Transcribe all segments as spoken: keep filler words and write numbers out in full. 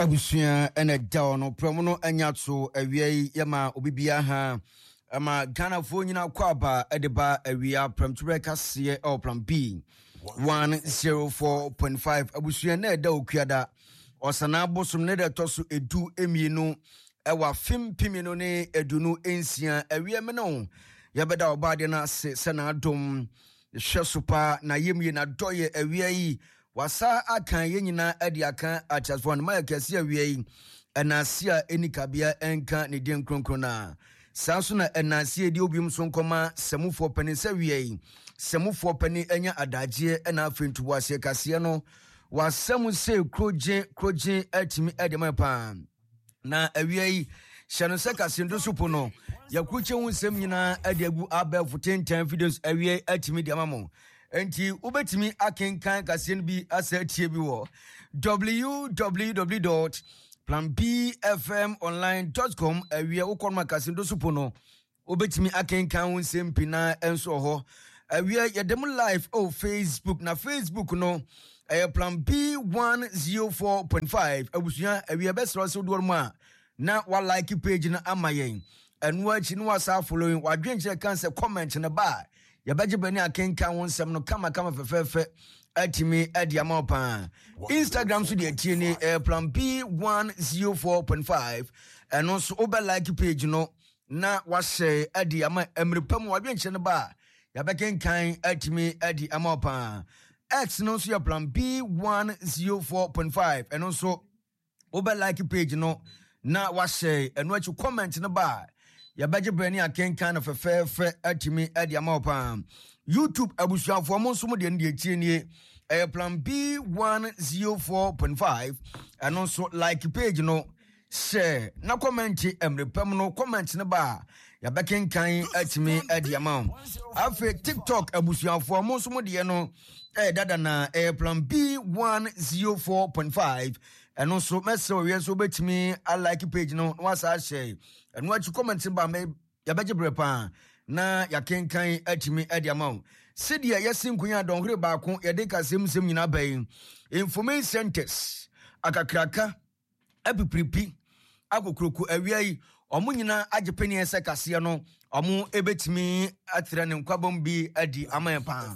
Abusia ene da no promo anyatso awie yema obibia ha ama Ghana fo nyina kwaba edeba awia premture kase o plan B one oh four point five abusia na da okuada osana bosom ne da toso edu emienu ewa fim pimino ne edunu ensia awie me no yabeda obade na se sana adom hwesopa na yemye na doye awie yi wasa akan yenyina adi akan achasfo na ma kase awie yi anasia enikabia enka ne den kronkrona sanso na enansie edi obium so nkoma semufo pani sawie semufo pani enya adagie ena afentu wase kase no wasam se kroje kroje atimi edemapa na awie shano se kase ndo supo no yakruche wunsem nyina adiagu abafu ten ten videos awie atimi de amamo enti ubetimi akenkan kase no bi asatie bi wo w w w dot plan b f m online dot com awie ukon kase ndo supo no ubetimi akenkan wunsem pina enso ho awie yedem live o Facebook na Facebook no eh plan B one oh four point five abusuya awie besro so do mo a na wa like page na amayen enu achi no wasa following wadwenche kan se comment na ba ya baje bani akenkan wonsem no kama kama fefefe atimi adiama pa Instagram so de tie ni eh, plan B one oh four point five eno so oba like page no na wa share adiama emrepam wadwenche na ba ya bekenkan atimi adiama pa X no so ya plan B one oh four point five eno so oba like page no na wa share eno achi comment na ba ya baje bani akenkan na fefefe atimi adiama pa YouTube abusuafo mo nso mo de ndie tie nie eh plan B one oh four point five and also like page no share na comment emrepam no comment ne ba ya bekenkan atimi adiama afi TikTok abusuafo mo nso mo de no eh dada na eh plan B one oh four point five and also message we so betimi a like page no wasa share and what you comment ba me ya baje brepa na yakenkan atimi adiama sedia yasinkunya donhre baako yade kasem sem nyina bayin information centers akakraka apipripi akokroku awiai omo nyina agepeni ese kase no omo ebetimi atra ne nkwabom bi adi amanpa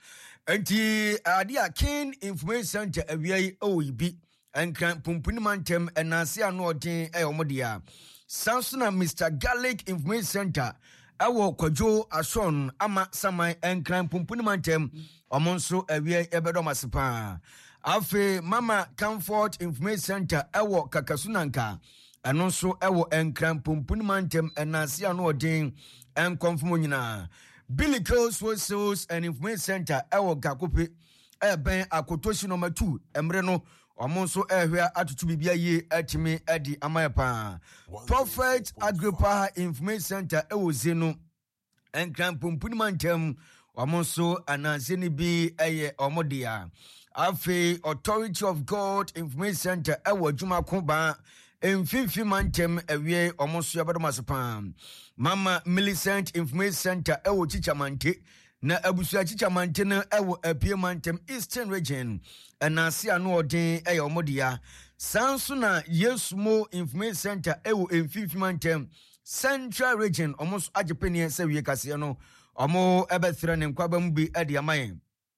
enti ade akin information center awiai oyibi enkran pumpuni mantem enase ano odin e omo dia Sansuna Mister Garlic Information Center awo kwajo ason ama samai enkran pumpuni mantem omonso awie ebedo masepa afi Mama Comfort Information Center awo Kakasunanka anonso awo enkran pumpuni mantem enase ano odin enkonfo nyina Bilical Sources and Information Center awo Gakope eben akotoshi number two emre no omonso ehwea atutu bibia ye atimi adi amayapa Prophet Agrippa Information Center ewo zeno enkran pumpuni mantem omonso anazeni bi eye omodia afi Authority of God Information Center ewo juma koba emfifi mantem ewie omonso yabadomasepa Mama Millicent Information Center ewo chichamante na abusuya chichamante na ewo apie mantem Eastern Region anase ano odin eye omodia sanso na Yesumo Information Center ewo emfifi mantem Central Region almost ajepeni sewie kase no omo ebethre ne nkwabam bi ade amayen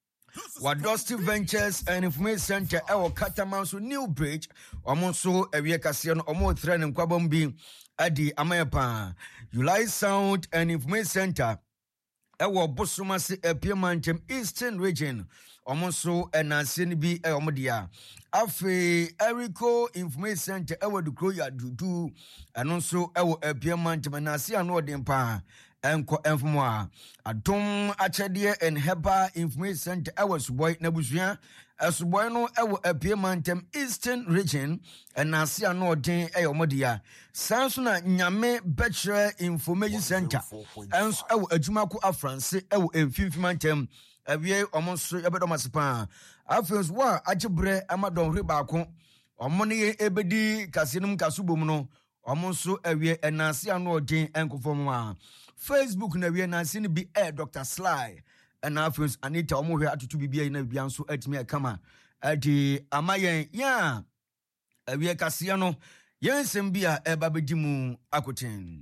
Wadosti Ventures and Information Center ewo Katamanso New Bridge omonso ewie kase no omo thre ne nkwabam bi ade amayepa Ulai Sound and Information Center ewo Bosomase Epiemantem Eastern Region omonso enanse ni bi e omodia afi Erico Information Center ewo Dukro ya dudu anonso ewo Epiemantem enanse ano odempa enko enfomo a adom achede en Heba Information Center ewo Suboy na busua Suboy no ewo Epiemantem Eastern Region enanse ano odin e omodia sanso na Nyame Bachelor Information Center enso ewo adwumako afranse ewo emfimfimantem awie omonso yabedo masepa afens wa ajebre amadon hwe baako omone ebedi kasenum kasubom no omonso awie enase ano odin enkofom a Facebook na awie nanse ni bi eh Doctor Sly and afens Anita omo hwe atutu bibia na bibia nso atimi akama adi amayen ya awie kaseɛ no yɛnsɛm bi a ɛba bɛdi mu akoten.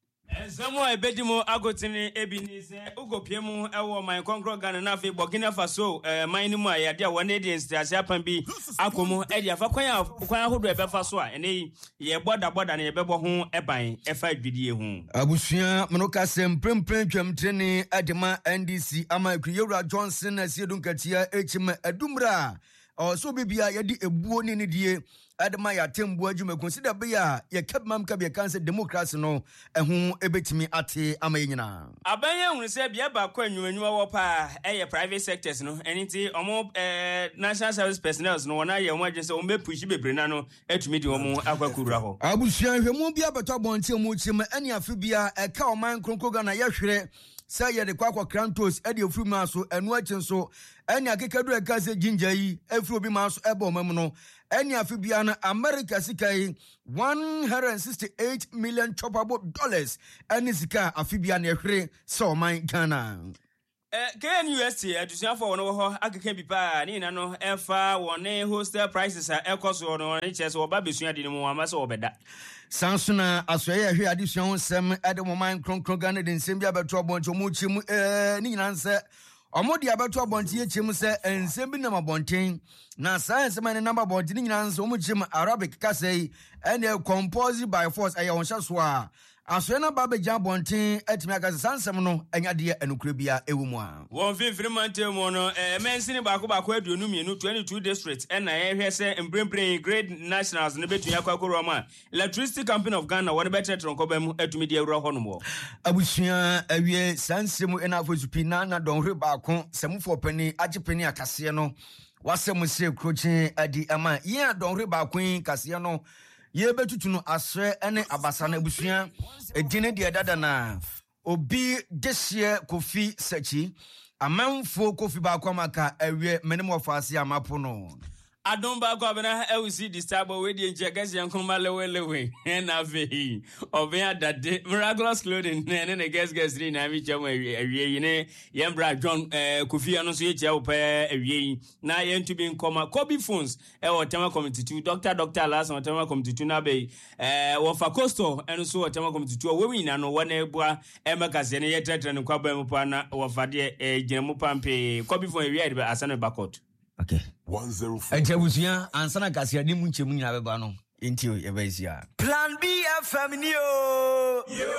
Zamo ebedimo agotini ebini se ugopie mu ewo man konkro Ghana na fe Burkina Faso eh man ni mu ayade a wone de instance apan bi akomo e dia fa kwan kwan ahodo e befa so a ene ye boda boda na ye bebo ho eban efa dwidie ho abusua menoka semprempren twamtrene adema N D C ama Yewura Johnson na siedun katia echim adumra o so bibia yedi ebuo ni nidie adema ya tembu adwuma consider be ya ye kebmam ka be cancer democracy no ehun ebetimi ate ama nyina abanye hunu se bia ba kwa nwumanwuma wo pa eye private sectors no eniti omo eh national service personnel no wona ye omo adwese omo push bebre na no etumi di omo akwakura ho abusua hwemu bia beto abonte mu chim eni afi bia eka oman kronkro Ghana ye hwere say ye de kwakwa krantos e de ofuru ma so enu achi nso eni akekadu eka se ginger yi efuru obi ma so ebe omam no eni afi bia na America sika yi one hundred sixty-eight million choppable dollars eni sika afi bia na hwere se oman Ghana. Eh, K N U S T adusia for no ho akeke bi pa ni na no efa wone hostel prices a ekoso no ni chese oba besua di mu amase obeda Sansuna asoye hwe adesua ho sem ede mo man kronkron Ghana de nsem bia beto abonche mo chim eh ni nyina nse omodi abeto abonche ye chim se nsem bi na mabonten na science man number bonte ni nyina nse mo chim Arabic kasei ene composed by force aye won hye so a asoye na ba beja bonten atimi aka sansem no anyade enukure bia ewu mu a won finfiri mante mo no eh mensini baako baako aduonu mienu twenty-two districts ena ye hwe se embrembrem grade nationals ne betu yakwakoroma ma electricity company of Ghana won betre tronkoba mu atumi di ewura ho no mo abusua awie sansem ena fosupi na na donhwe baako semfo pani agipeni akase no wasem se krochen adi ama ye donhwe baako kase no ye betutu no asre ene abasa na abusua edine de dada na obi desie Kofi Sachi amanfo Kofi baako amaka awie menemo faase amapo no Adumba kwa bena ewusi disturbo we di nchekesi yankuma lewe lewe na vehi obia dade miraculous clothing ne ne guest guest ri na mi chamo awie ne yembra John eh Kofi anu so ye chia opa awie na ye ntubi nkoma Kobe phones e wo tema committee two doctor doctor last on tema committee two na be eh wo fa costo enu so tema committee two we win na no wona ebua e makase ne ye tetre ne kwaba mu pa na wo fa de e ginemu pampe Kobe phone awie de asane bakot. Okay. one oh four. Enche busia ansana kasia di munche mu nyina beba no. Entio ye ba isia. Plan B F M ni o. Yo.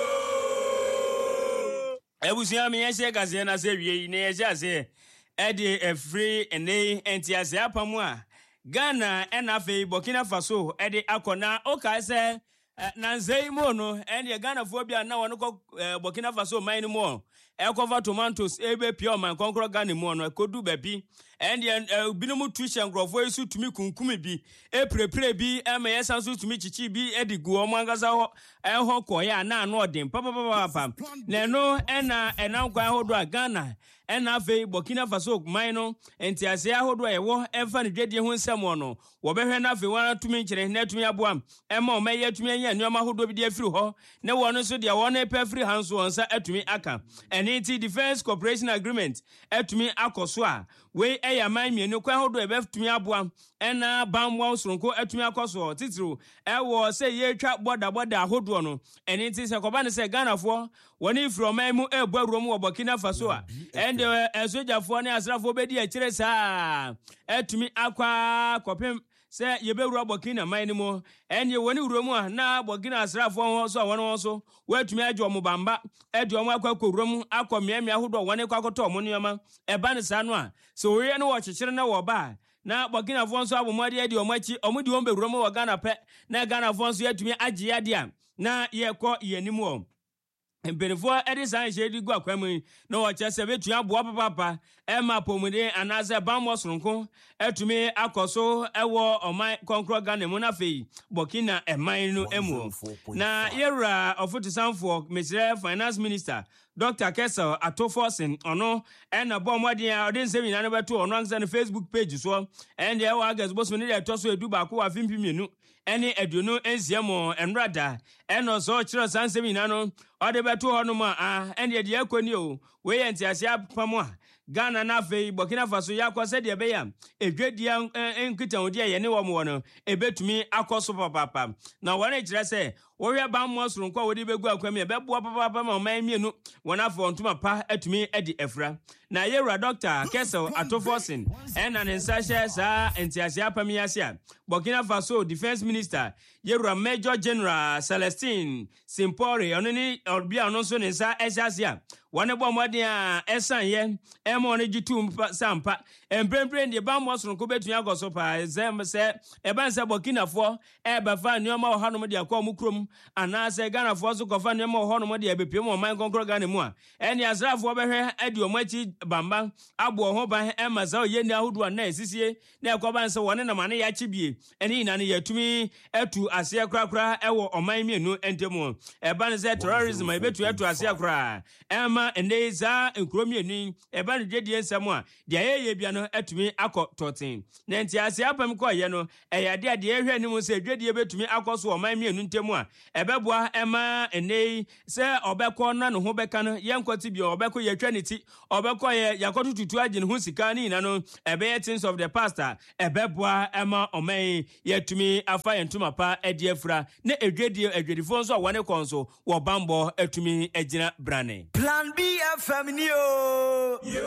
Ebusia mi yense kasia na se wie ne ye ja se e de e free ene entia se apamu a Ghana ena fe Burkina Faso e de akona o ka se na nzei mo no ene Ghana fo bia na wono ko Burkina Faso man mo e cover tomatoes ebe pure man konkro Ghana mo no kodu babi ene binom tuition grofo esu tumi kunkumi bi e prepare bi e me yesanso tumi chichi bi e di gu omo angasa ho e ho koya na na odin papa papa na no ena ena nkwa hodo a Ghana ena fe Burkina Faso man no enti ase ahodo e wo e fa ne dwedie ho nsem no wo behwe na fe wana tumi nkire na tumi aboam e ma o maye tumi anya nneoma hodo bi de afiri ho na wo no so de wo na pe free hands wonsa atumi aka ene ti defense cooperation agreement atumi akoso a we eya man mienu kwa hodo e betumi aboam ena bamwa soronko atumi akoso titiro e wo se ye twa boda boda ahodo no ene ti se koba ne se Ghana fo woni from mu e boaruo mu Burkina Faso a ende esojafo ne asrafo bedi a kire saa atumi akwa kopem se yebewura Burkina man ni mo enye woni uromu a na Burkina asrafo ho so won so watumi ajo mo bamba edi omo akwa korumu akomiamia hodo woni kwakoto mo nioma e ba ne sa no a so we ne wo kyekere na wo ba na Burkina Faso abomade edi omo achi omo di ombe uromu wo Ghana pe na Ghana Faso yatumi agye yade a na ye kɔ yanimu o Benefo Edison Shady Guaquemi, no watches a bit to Abua Papa, Emma Pomade, and as a Bamos Runko, to me, Akoso, a war on my Concro Ghana Munafi, Burkina, and Mainu Emo. Na era of what to sound for Mister Finance Minister, Doctor Kessel, at Tofosin, or no, and a bomb what I didn't say in another two on the Facebook page as well, and the August was when they toss a Dubaco of Impiminu, any Eduno, and Ziamo, and Rada, and also Chira San Seminano, or the Batu Honoma, and the Diaconio, way and Tiasia Pamwa. Ghana na afei Burkina Faso yakwa said de beya edwadia enkitaodi ye ne wo mo no ebetumi akoso papa na wona kire se wo hwe ban mo soro nkwa wodi begu akwam ye beboa papa ma man mienu wona afo ntuma pa atumi edi efra na yewra doctor Kessel Atoforsin ena ne nsahye sa entiase apami asia Burkina Faso Defense Minister yewra Major General Celestine Simpore ono ni obia ono so ne nsa ehyasia wone bo modin a esan ye emo ne jitu sampa emprempre de ban mo soro ko betun agoso pa ezem se e ban se Burkina fo e ba fa nyoma wo hanom de akọ mu krom ana se Ghana fo so ko fa nyoma wo hanom de ebepem o man konkro Ghana mu a eni azrafo behwe edi o machi bamba abo ho ban e maza o ye ni ahodo na esisie na ekọ ban se wone na mane ya chibie eni na ne yatumi etu ase krakra e wo oman mienu entemu e ban se terrorism e betu etu ase kra ema eneza nkromienu e ban dwedie nsam a de ayeye bia no atumi akọ totin na enti ase apam ko ye no e ya de de ehwe ni mu se dwedie betumi akọso oman mienu ntemu a ebeboa ema enei se obekọ na no ho beka no ye nkwati bia obekọ ye twa ne ti obekọ ye yakoto tutu agye ne ho sika ni na no ebe things of the past ebeboa ema oman yetumi afa yentuma pa edi afra na edwedie edwedifo nso wone konso wo bambo atumi agina brane Plan B F M ni o yo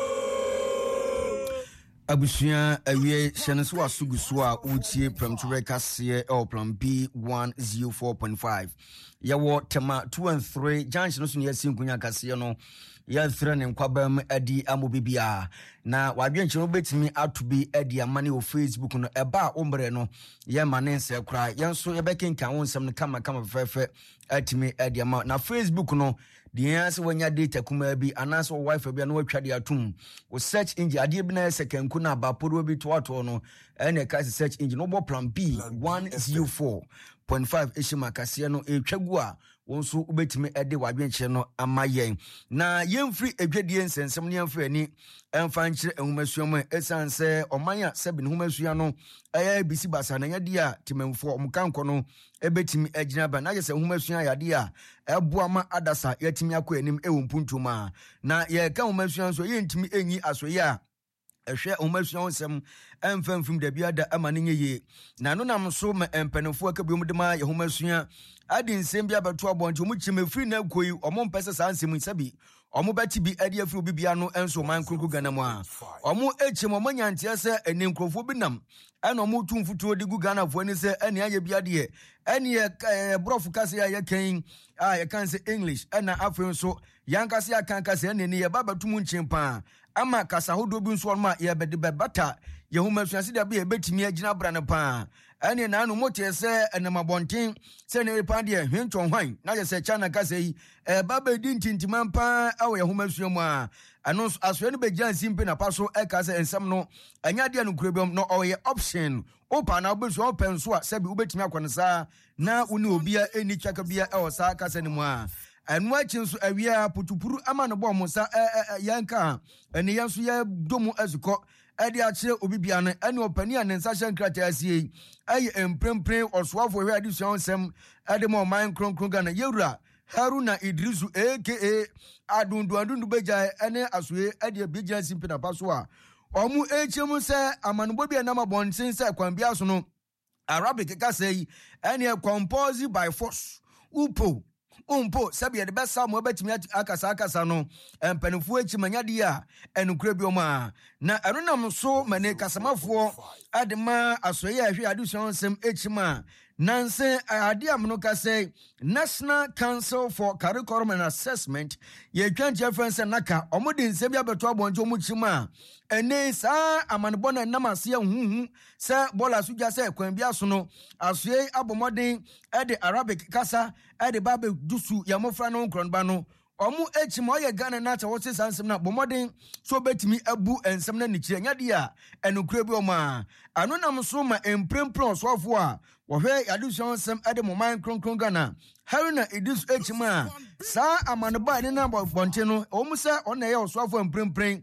Abusia awie sheneso asuguso a utie premture kase el Plan B one oh four point five yawo tema two and three junction so ne yasinkunya kase no ya thre ne nkwabam adi amobibia na wadwenche no betimi atobi adi amane o Facebook no eba ombre no ye manense kra yenso ye bekenkan wonsem no kama kama fefe atimi adi ama na Facebook no the answer when your data kuma be announce or wife be no atwa de atum o search engine ade bi na second ku na ba podo bi to ato no ene ka search engine no Plan B one oh four point five eshima kase no etwagu a wonso ubetimi ede wadwenche no amayen na yemfri edwadie nsensem ne yemfri ani emfa nkyere ehumasuam esanse omanya sebi ne humasua no aya bisi basa na yade a timemfo omkanko no ebetimi agina ba na yese humasua yade a eboa ma adasa yatimi akọ anim ewumpuntuma na ye ka humasua so yentimi enyi asoye a ehwe omasua onsem emfamfim da biada amane nyeye na no nam so ma empanefo akabiom de ma ye homasua adi nsem bia beto abonje mu chimefri na koi omo mpese sa nsem nsabi omo beti bi adi afri obibia no enso man kroku Ghana mu a omo echim omo nyantia se eni nkrofo binam ana omo tumfuto digu Ghana fo ni se eni aye bia de eni e brofu kase ya kan a ye kan se English ana afri so yankase ya kan kase eni ni ye baba tumu nchimpa ama kasa hodo bi nso ma ye bede bebata ye homasua da bi ye betimi agina brane pa ene na anu mote se enamabonten se ne pa de hwenton hwan na ye se chana kasa yi e baba di ntintiman pa awo ye homasua mu a anu aso ne be jan simpe na paso e kasa ensam no anya de anu kurebiom no oye option opa na obesu open so a se bi ubetimi akonesa na uni obia eni twaka bia e o sa kasa ne mu a anu achinso awia putupuru ama no bo musa yanka ene yanso ya domu azuko ade akire obibia no ene opani an nsa hye nkrata asie ayi emprempren oswafo hwe ade suansem ade mo man kronkron Ghana yewura Haruna Idrisu aka adundu adundu beja ene asoe ade beja simpe na paso a omu echemu se amanubo bia na mabonten se kwanbia so no Arabic ka sei ene compose by force upo umpo sabi de besa mo betimi akasa akasa no empanifo achimanya de a enukura bi oma na enunam so mane kasamafo adema asoye ahwe aduson sem echima nanse ade amno kase National Council for Curriculum and Assessment ye twanche reference naka omode nsem bia beto abonjo mu chima ene sa amanbona namase huhu se bola suja se kwan bia so no asoye abomoden ede Arabic kasa ede babe dusu ya mofra no nkronba no omu echima oye Ghana na ta wote sansem na bomoden so betimi abu ensem na nichire nyade a enukura bi oma anu nam so ma emprempren osofo a wo hwe yaduson sem ede mo man kronkron Ghana Haruna Idris echima sa amanba ne na bonte no omu se ona ye osofo emprempren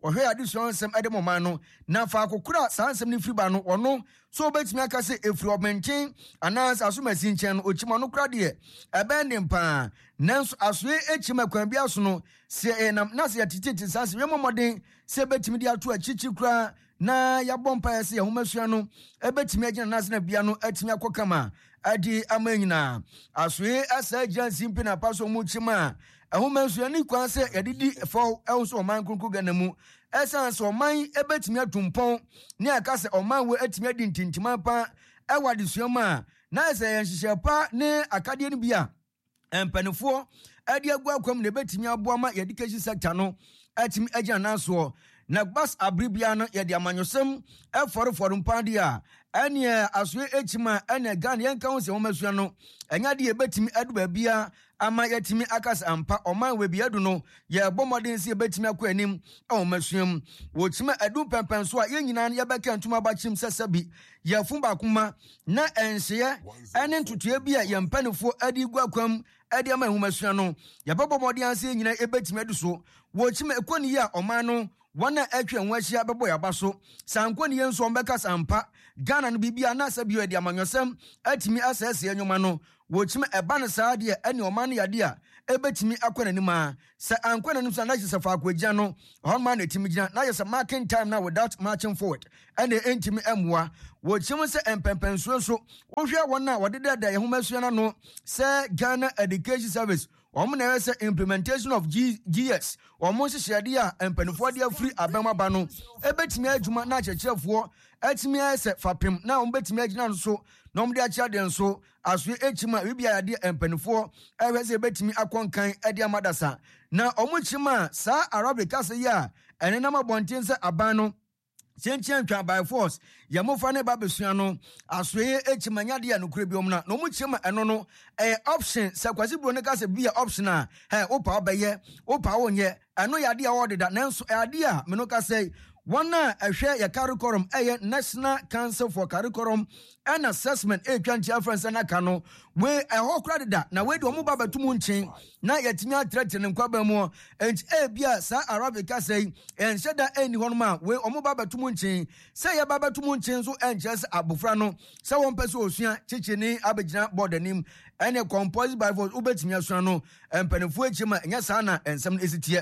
ohwe ade so nsem ade moma no na fa akokura saa nsem ne firi ba no ono so obetimi aka se efiri obenten anas asomasi nchen no ochima no kura de ebe ne mpa nanso asoe echima kwan bia so no se enam na se yatititi sanse wemomoden se betimi de ato achichi kura na yabɔ mpa se yehomasua no ebetimi agina nas na bia no atimi akokama adi amanyina asoe asa ajansi mpi na paso mu chima ahomasua ni kwan se yadidi fo ehunso oman kunku ganamu esan so oman ebetimi atumpon ni aka se oman we atimi adi ntintima pa ewade suama na se yenhihye pa ne akade ni bia empanifo adi agu akwam ne betimi aboa ma education sector no atimi agina naso na bas abribia no yede amanyosem efore fore mpade a ene asoe echima ene gan yenka ho se homasua no enya de ebetimi adu babia ama yatimi akasa ampa oman we biadu no ye bomodin se ebetimi akọ anim ahomasuam wo chima adu pempen so a yenyina ye beka ntuma bachim sesabi ye fumba kuma na enhye ene ntutue bia ye mpanifo adi guakwam adi ama ahomasua no ye bomodin ase yenyina ebetimi adu so wo chima ekoni ya oman no wana etwe nwahia bebo ya baso sankoni yenso ombeka sampa Ghana no bibia na sabio edi amanyosem atimi asese enwoma no wochime eba ne saade ene oman yade a ebetimi akwana nima sa ankwana nim sa na yesa fa akwagia no honma na timi gina na yesa marking time na without marching forward ene entimi emwa wochime se empempenso so wohwe wona wodede da yehomasua na no se Ghana Education Service omo na yesa implementation of G GS omo hyehyade a empanifo de afri abema ba no ebetimi adwuma na kyekyrefo atimi ese fapem na omo betimi agina no so na omo de akyade nso aso echima bibia yade empanifo ehwese betimi akonkan ade amadasa na omo chima sa Arabic ase ya ene na mabonten se aban no Chenchen twa by force yamofa ne babesua no asoye echimanya de anokure biom na no mu chima eno no eh option se kwasi bro ne ka se bia option a he opa obeye opa wonye eno yade a wodeda nanso ade a me no ka se wana ehwe ya curriculum eye National Council for Curriculum and Assessment e twanti afransa na ka no we eho kra deda na we de omo baba tumu nchen na yatimi atrete ne kwaba mu ent e bia sa Arabic say en sheda eni honoma we omo baba tumu nchen say ya baba tumu nchen so enches abofra no say won pese osua chichini abegina board anim ene composed by force ubetimi asua no empanefo echima enya sa na ensem esitie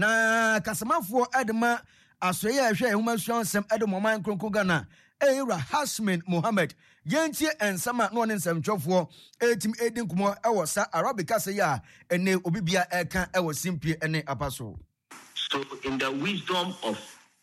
na kasamafo edema asoye ehwe ehumasua nsem edem oman kronko Ghana Eira Hasmin Mohammed yentie ensama no ne nsem twofo etim edin kumo ewo sa Arabic ase ya ene obibia eka ewo simpie ene apaso. So in the wisdom of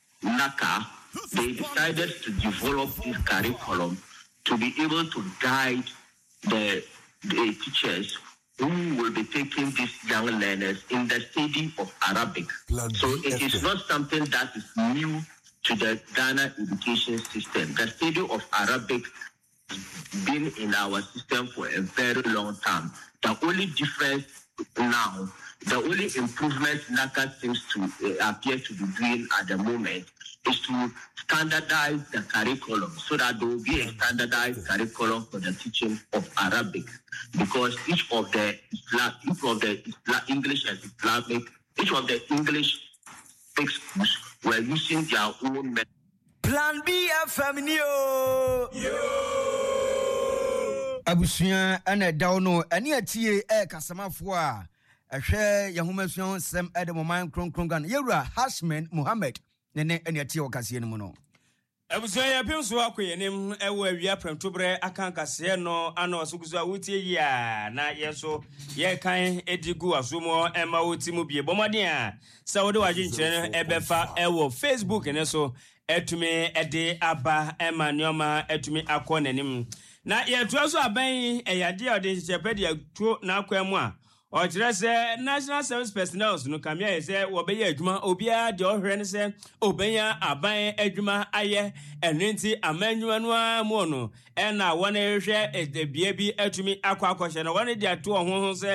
Naka, they decided to develop this curriculum to be able to guide the, the teachers who will be taking these young learners in the study of Arabic. So it is not something that is new to the Ghana education system. The study of Arabic has been in our system for a very long time. The only difference now, the only improvement NACA seems to uh, appear to be doing at the moment is to standardize the curriculum so that there will be a standardized curriculum for the teaching of Arabic, because each of the Islam, each of the Islam, English and Islamic, each of the English textbooks were using their own method. Plan B F M yo abusuya ana dawno ani atie e kasamafo a ehwe yahomasua sem edem man kronkron Ghana Eira Hasmin Mohammed nene ani atie okase no no Ebuso ya pinso akoyenim ewo awia premtobre akankase no ana osuguzo awutie ya na yeso ye kan edigu asomo ema wotimu bie bomaden a sawode waje nkyere no ebefa ewo Facebook ne so etumi ede aba ema nyoma etumi akọ nanim na ye tuaso aban eyade ode chepede atuo na akwamu a o kire se national service personnel no kamia ye se wo be ye adwuma obia de ohwere ne se obenya aban adwuma aye enenti amanyuma no amu no e na wona hwehwe edebie bi atumi akọ akọhye no wona de ato ho ho se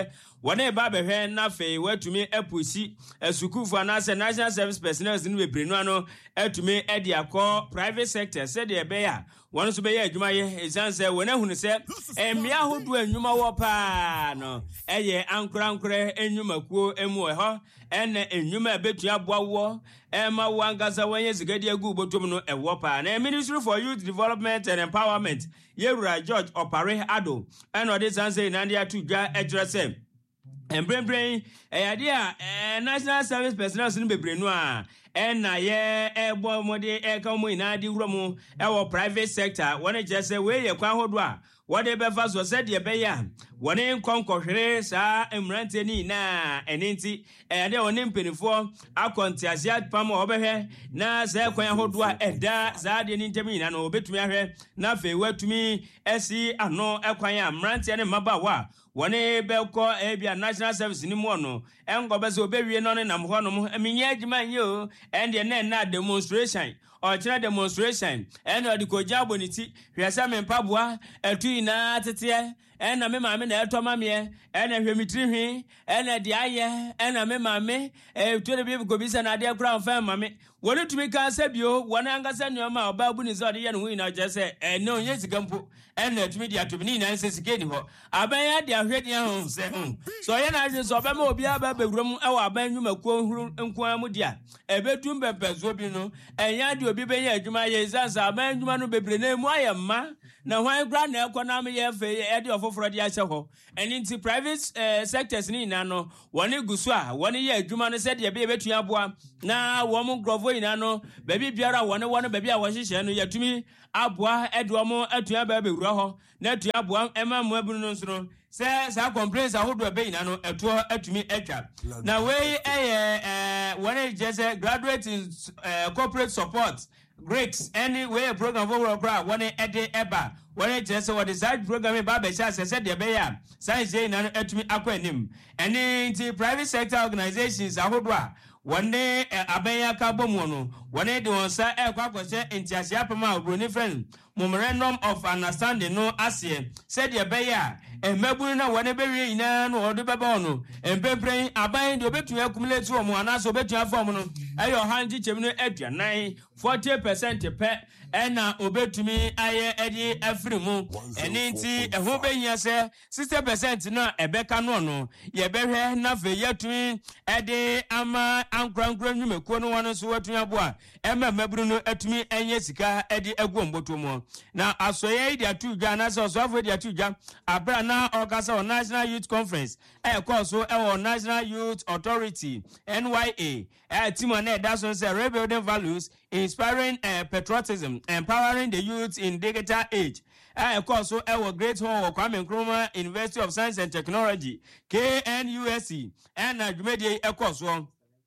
wɔne ba bɛhwɛ na afei watumi apusi asukufo anaasɛ national service personnel no bebree no ano atumi de akɔ private sector sɛdeɛ ɛbɛyɛ a wɔn nso bɛyɛ adwuma yɛ ɛsiane sɛ wɔn ahunu sɛ mmea ahodoɔ nnwuma wɔ paa no ɛyɛ ankorankorɛ nnwumakuo mu wɔ hɔ ɛna nnwuma a ɛbɛtua aboa wɔ ɛma wo ankasa wɔnyɛ sikadi agu bɔtɔm no ɛwɔ paa na Ministry for Youth Development and Empowerment yɛwura George Opare Ado ɛna ɔde san sɛ nande ato dwa ɛkyerɛ sɛ mbrɛmbrɛn ɛyade a national service personnel no bebree no a ɛna yɛ ɛbɔ mɔde ɛka mo ina di wura mu ɛwɔ private sector wɔne kyerɛ sɛ wei yɛ kwan hodo a wɔde bɛfa so sɛdeɛ ɛbɛyɛ a wɔne nkɔnkɔhwere saa mmeranteɛ no nyinaa ɛne nti ɛyade a wɔne mpanimfoɔ akɔ nteaseɛ pam a wɔbɛhwɛ na sɛ kwan ahodoɔ a ɛda saa adeɛ no ntam nyinaa no wɔbɛtumi ahwɛ na afei wɔatumi asi ano ɛkwan a mmeranteɛ ne mmabaawa a wɔne bɛkɔ ebia national service ni mu no ɛnkɔbɛ sɛ obɛwie no ne nam hɔ nom ɛmenyɛ adwuma nyɛ o ɛndeɛ na ɛna demonstration ɔkyerɛ demonstration ɛna ɔde kɔgya abɔ ne ti hwɛ sɛ me mpaboa ɛto nyinaa teteɛ ɛna me maame na ɛtɔ mameɛ ɛna hwɛ me tiri hwi ɛna deɛ ayɛ ɛna me maame ɛtuo de bi kɔbisa na adeɛ kora mfa maame wɔne tumi ka sɛ bio wɔne ankasa nneɔma a ɔbaa bu ne sɛ ɔde yɛ ne ho nyinaa kyerɛ sɛ ɛne ɔnyɛ sika mpo ɛna atumi de ato ne nyinaa sɛ sika ni hɔ abɛn de ahwɛdeɛ ho sɛ ho sɛ ɔyɛ no adwene sɛ ɔbɛma obiara bɛbɛwura mu ɛwɔ aban nnwumakuo huru nkoa mu de a ɛbɛtum pɛmpɛsoɔ bi no ɛnyɛ de obi bɛyɛ adwuma yɛ ɛsiane sɛ aban nnwuma no bebree na mu ayɛ mma na hwan kora na ɛkɔ na meyɛ fɛ ɛde ɔfoforɔ de ahyɛ hɔ ɛne nti private uh, sectors ne nyinaa no wɔne gu so a wɔne yɛ adwuma no sɛdeɛ ɛbɛyɛ bɛtumi aboa na wɔn nkurɔfoɔ nyinaa no baabi biara wɔne wɔne baabi a wɔhyehyɛ no yɛtumi aboa ɛde wɔn atua bɛɛ bɛwura hɔ na atua aboa ɛma mmoa bi no nso no sɛ saa complaints ahodoɔ ɛbɛ nyinaa no ɛtoɔ atumi atwa na wei ɛyɛ ɛɛ wɔne gyɛ sɛ graduate in uh, corporate support Greeks any way program for work one ede eba one kyerɛ sɛ wɔde saa program ba bɛhyɛ asɛ sɛ deɛ bɛyɛ a science yɛ na atumi akɔ anim ɛne nti private sector organizations ahodoɔ a wɔne abɛn aka bɔ mu no wɔne de wɔn sa ɛkɔ akɔhyɛ ntiaseɛ apam a obroni friend memorandum of understanding no aseɛ sɛ deɛ bɛyɛ a mmabunu na wɔne bɛwie nyinaa no wɔde bɛbɔ no mpempren aban de obɛtumi akumulate wɔ mu anaasɛ obɛtumi afɔ mu no ɛyɛ ɔha nkyekyɛm no aduanan forty percent pɛ ɛna obɛtumi ayɛ ɛde afiri mu ɛne nti ɛho bɛhia sɛ sixty percent no a ɛbɛka no no yɛbɛhwɛ na afei yɛtumi ɛde ama ankorankora nnwumakuo no wɔn nso watumi aboa ɛma mmabunu no atumi ɛnyɛ sika ɛde agu mbɔtɔ mu na asɔyɛ yi de ato dwa anaasɛ ɔsɔfo de ato dwa abra na ɔkasa wɔ national youth conference ɛkɔɔ so ɛwɔ national youth authority N Y A ɛyɛ team a na ɛda so sɛ rebuilding values inspiring uh, patriotism empowering the youth in digital age ɛkɔɔ so ɛwɔ great hall wɔ Kwame Nkrumah University of Science and Technology K N U S C ɛna dwumadie ɛkɔɔ so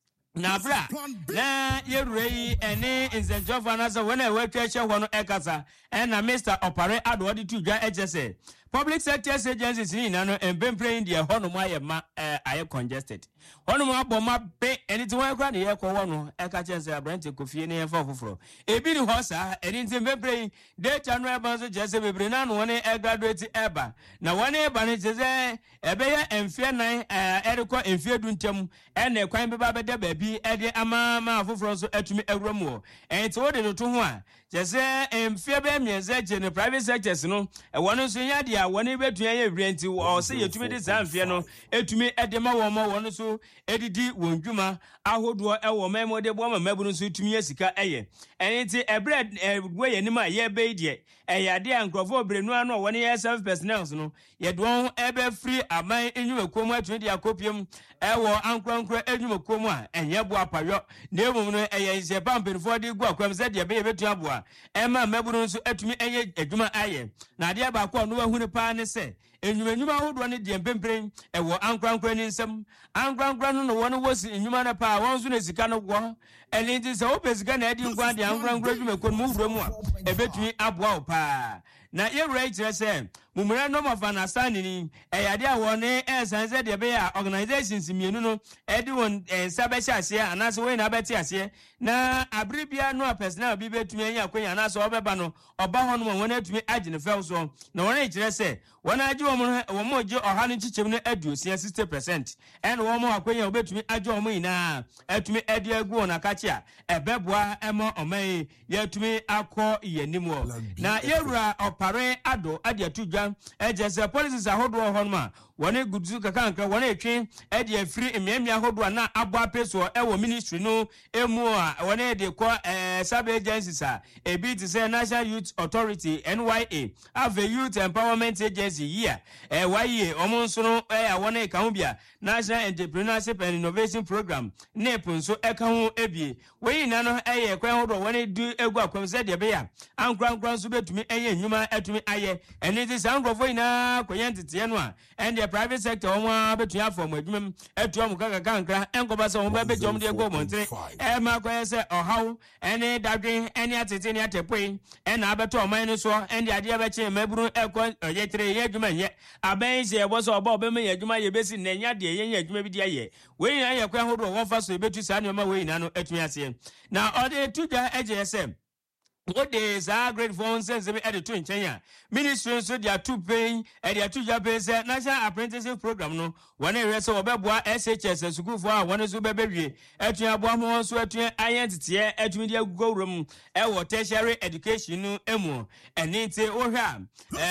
na bra na yɛwura yi ɛne nsɛnkyɛfo anasɛ wɔn a wɔatwa ahyɛ hɔ no ɛkasa ɛna Mister Opare Ado ɔde to dwa ɛkyɛ sɛ public sector agencies ni nyinaa no mpempren deɛ hɔnom ayɛ ma ayɛ congested hɔnom abɔ ma be ɛne nti wɔn kora ne yɛkɔ hɔ no ɛka kyɛn sɛ aberante kofie ne yɛmfa foforɔ ebi ne hɔ saa ɛne nti mpempren data no ɛba nso kyerɛ sɛ bebree na no wɔne ɛgraduate ɛba na wɔne ɛba no kyerɛ sɛ ɛbɛyɛ mfeɛ nan ɛde kɔ mfeɛ du ntam ɛna kwan bɛba bɛda baabi ɛde ama ma foforɔ nso atumi awura mu hɔ ɛnti wɔde no to ho a kyerɛ sɛ mfeɛ bɛyɛ mmiɛnsa akyi no private sectors no ɛwɔ no nso nyɛ deɛ a wɔne bɛtua yɛ wura nti ɔsɛ yɛtumi de saa mfeɛ no ɛtumi ɛde ma wɔn ma wɔn nso ɛdidi wɔn dwuma ahodoɔ ɛwɔ mɛmɔ de bɔ ma mɛbu no nso tumi yɛ sika ɛyɛ ɛne nti ɛbrɛ ɛwɔ yɛ anim a yɛbɛyi deɛ ɛyɛ adeɛ a nkurɔfoɔ brenu ano a wɔne yɛ self personnel no yɛde wɔn ɛbɛfiri aban nnwumakuo mu atumi de akɔpiem ɛwɔ ankorankora nnwumakuo mu a ɛnyɛ boa apayɔ na mmom no ɛyɛ nhyɛpa mpanimfoɔ de gu akwam sɛ deɛ ɛbɛyɛ bɛtua aboa ɛma mɛbu no nso atumi ɛyɛ adwuma ayɛ na adeɛ baako a no wahunu paa ne sɛ enyumenyuma ahodoɔ ne deɛ mpempren ɛwɔ ankorankora ne nsɛm ankorankora no no wɔn wɔ si enyuma no paa wɔn nso na sika no wɔ ɛne nti sɛ wopɛ sika na ɛdi nkwa de ankorankora dwumakuo no mu wura mu a ɛbɛtumi aboa wo paa na yɛwura kyerɛ sɛ mumure no of understanding e yade a woni e sanse de be ya organizations mienu no e di won sabe ase anaso we na beti ase na abribia no personal bi betumi anya akwanya anaso obeba no oba ho no won atumi agene fel so na won e kire se won agi wo mo wo mo gi oha no chichim no aduosia sixty percent and wo mo akwanya obetumi agi wo mo ina atumi adi agu na kachi a ebeboa emo omai yatumi akọ yenimo na yewura opare ado ade atudwa ejese policies ahodo ho no ma wone gudu kakanka wone etwe ede afiri emiamia ahodo na abo apeso ewo ministry no emu a wone de ko eh sub agencies a ebi ti say National Youth Authority N Y A have a Youth Empowerment Agency here eh why omo nso no eh wone ka ho bia National Entrepreneurship and Innovation Program nep nso eka ho ebie we na no eh kwan ahodo wone du egu akwam se de be ya ankran ankran so betumi eye nhuma atumi aye eni ti sangrofo ina koyentete no a and the private sector omo betu afọ mo adwumam atu am kaka kankra enkoba se omo be jom de go montre e ma koye se ohaw eni dadwen eni atete ni atepoi e na abeto oman no so and ade abeche maburu ekọ yetre ye adwuma ye aben se ebo so oba obema ye adwuma ye besi na nya de ye adwuma bi de aye we nya ye kwan hodo won fa so betu sa ne ma we nya no atumi ase na ode tuja eje se what days are great phones and the editor in Kenya. Ministry so they are two paying and they are two Japanese National Apprenticeship Program. No one area so Babwa S H S school for one is baby. At your bomb so at your identity at media go room or tertiary education no emo and it's a oham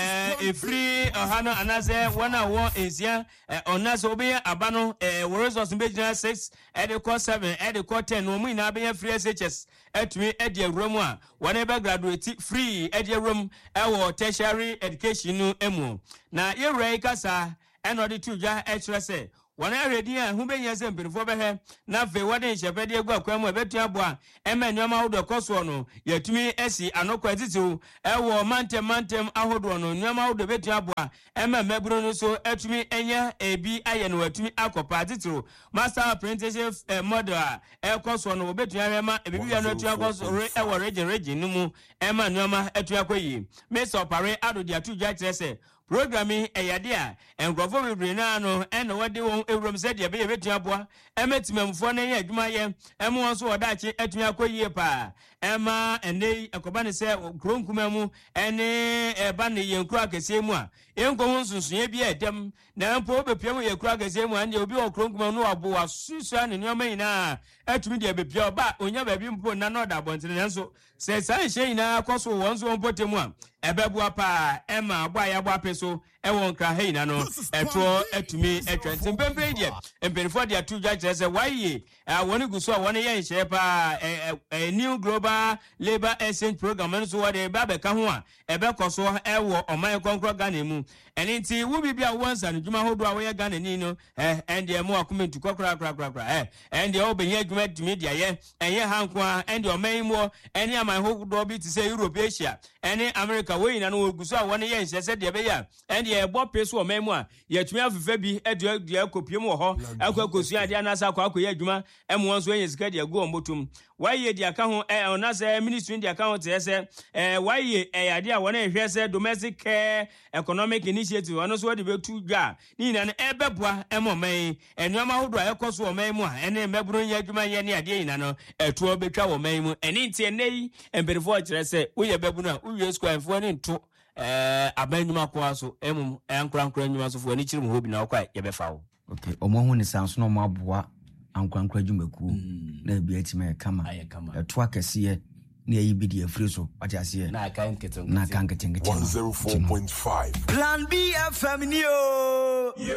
a free or hana another one hour is here on us obey abano a words of some six at the course seven at the court ten no me na be free S H S at me at your room one graduate free at your room our tertiary education no emu na ye rei kasa enodi tuja extra say one already and who be yes and before be na fe wade shepede egu akwam ebetu aboa ema nyoma hodo koso no yatumi esi anokwa titiw ewo mantem mantem ahodo no nyoma hodo betu aboa ema maburo no so atumi enya ebi aye no atumi akopa titiw master apprenticeship eh, model a ekoso no betu ahema ebibi ya no atu akoso re ewo region region no mu ema nyoma atu akoyi Mister Opare ado dia tuja trese programming eyade a engrofo bebre na no en wode won ewrom se de be yebetu aboa emetimamfo na ye adwuma ye emo won so odache atumi akoyie pa ema enei ekoba ne se kronkuma mu ene eba ne yenkru akese mu a enko won sunsun ye bi edem na mpo bepiam yenkru akese mu ande obi o kronkuma no abo asusu ne nyoma ina atumi de bepia oba onya ba bi mpo na no da bontene nso se san hye ina akoso won so potemu a ebebua pa ema agba ya gba peso ewon kra hei na no eto etumi etwente mpempe die emperifo dia tu judge say why woni guso woni ye nhye pa a new global labor exchange program so what e ba be ka ho a ebe koso ewo oman konkro Ghana mu enti wo bibia wonsa no djuma hodo a wo ye Ghana ni no eh and e mo akomentu kokra kra kra kra eh and e obenye djuma djuma dia ye enye hanko a and oman mu eni aman hodo bi ti say Europe Asia eni America we na no guso a woni ye nhye se de be ya and e bo peso oman mu a ye tumi afefa bi edu de akopiem wo ho akwakosu ade anasa akwa akoye adwuma emo won so ye sika de go ombotum why ye de aka ho eh onasa ministry de aka ho te se eh why ye eh ade a wona ehwe se domestic care economic initiative ono so de betu dwa ni na ebeboa emo man enuama hodo a ekoso oman mu a ene meburo nya adwuma ye ne ade ina no etuo betwa oman mu eni ntie nei emberifo kire se wo ye bebu na wo ye square fo ni nto eh abanyuma kwa so emum enkran kran nyuma so fo ni chirim hobi na okwa ye befa wo okay omo hu ni sanso no mo aboa ankran kran dwumaku na bia time kama eto akese ye na yi bi de afri so ati ase na kan keton na kan keton one oh four point five Plan B F M ni o yo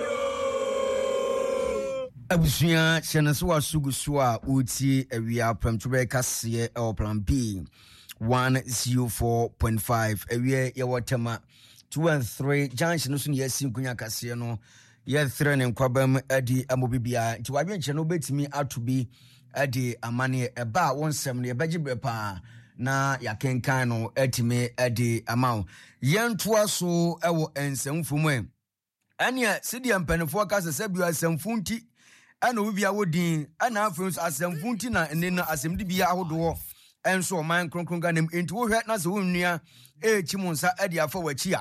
abusuya chenese wa sugusu a uti awia pramtube kase e o Plan B one oh four point five awia ye wotema two and three junction so ne yasim kunya kase no ye three ne kwabam adi amobibia nti wadwe nche no betimi atobi adi amane eba wonsem ne begibre pa na yakenkan no etimi adi amaw yentoa so ewo ensemfumu e ania sidia mpanefo kase sebio asemfunti ana obia wodin ana afenso asemfunti na ene na asemdi bia ahodo enso man kronkron ganem enti wo hwe na se wonnua e chimunsa adi afa wachi a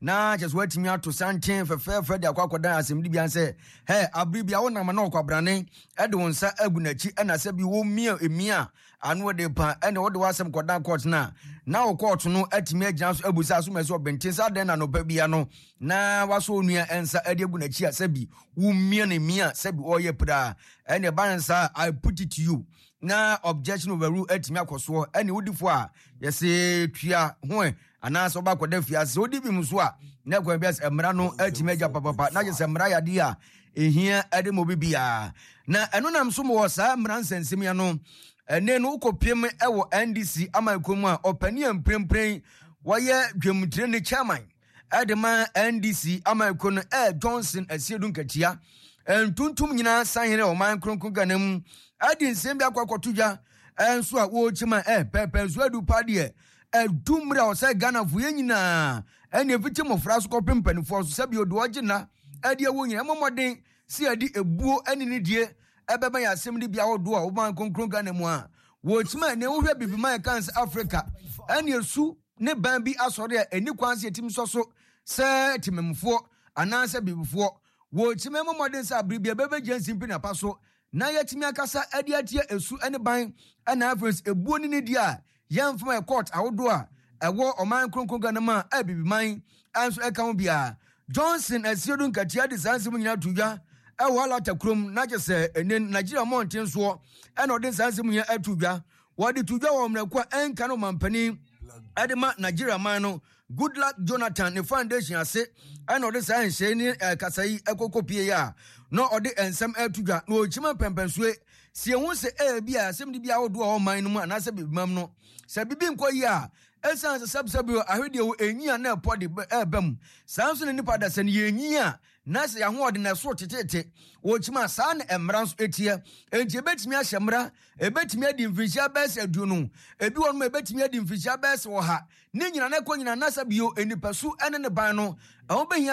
na just watimi ato santen fefefe de akwakoda asemdi bia se he abribia wona ma na okwabrane e de wonsa agunachi e na se bi wo mia emia anu de pa e ne wo de wasem koda court na na wo court no atimi agina so abusa so meso benten sa den na no pa bia no na waso onua ensa e de agunachi asabi wo mia na mia sabi oye pra e ne bansa I put it to you na objection overrule atimi akoso e ne wodifo a yese tua ho ana so ba koda fiase odi bi muso a na kwa bias emra no atimi agya papa na je se mra yade a ehia ade mo bibia na eno nam so mo sa mra nsensem ya no ene no ukopiem ewo N D C amakomu a opani amprempren waye dwemtire ne chairman adema N D C amakono e Johnson asiedun katia entuntum nyina sanhene o man kronkron ganam adi nsem bi akwakotoja enso a wo chima e pepe so adu pade edumra o se Ghana fu yenyina ene vitim fraso kopem panifo so sabi odo ogina ade wo nyina momoden si adi ebuo ene ne die ebeba ya asem de bia wodo a wo man kronkron ganam a wo chima ne wo hwe bibima kansa Africa ene esu ne ban bi asore a eni kwanse etim so so se timemfo ananse bibifo wo chima momoden sa abribia bebe jansi mpi na paso na yetimi akasa ade atie esu ene ban ana afres ebuo ni ne dia yamfama court awodo a ewo oman kronkron ganam a abibiman anso eka ho bia Johnson asiedun katia de sansim nyina tuja ewo ala takrom na jese ene Nigeria mountain so ena ode sansim nyina atuja wodi tuja wo mrakwa enka no mampani adema Nigeria man no Goodluck Jonathan ne foundation ase ena ode sanhye ni kasai ekokopie ya no ode ensem atuja no chima pempensue sie hu se e bia asem di bia wodo o man no mu anase bibimam no se bibi nkoyi a esanse sabsabio ahwede wo enyia na epode ebam sanso ne nipa da se ne yenyia na se ya ho ode na so tetete wo chima sa na emra so etie enje betimi ahyemra ebetimi adi mfinhia bes adu no ebi won ma ebetimi adi mfinhia bes wo ha ne nyina na ko nyina na sabio enipasu ene ne ban no e ho